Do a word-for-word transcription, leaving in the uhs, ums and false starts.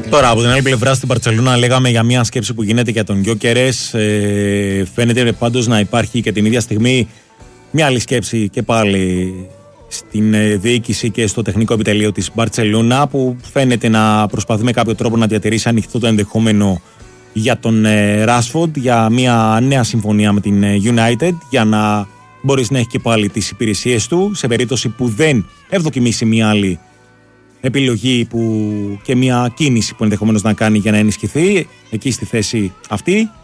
Τώρα, από την άλλη πλευρά, στην Μπαρτσελόνα λέγαμε για μια σκέψη που γίνεται για τον Γκιόκερες. Ε, φαίνεται πάντως να υπάρχει και την ίδια στιγμή μια άλλη σκέψη και πάλι στην ε, διοίκηση και στο τεχνικό επιτελείο της Μπαρτσελόνα, που φαίνεται να προσπαθεί με κάποιο τρόπο να διατηρήσει ανοιχτό το ενδεχόμενο για τον ε, Ράσφορντ, για μια νέα συμφωνία με την ε, United, για να μπορείς να έχει και πάλι τις υπηρεσίες του σε περίπτωση που δεν ευδοκιμήσει μια άλλη επιλογή που, και μια κίνηση που ενδεχομένως να κάνει για να ενισχυθεί εκεί στη θέση αυτή.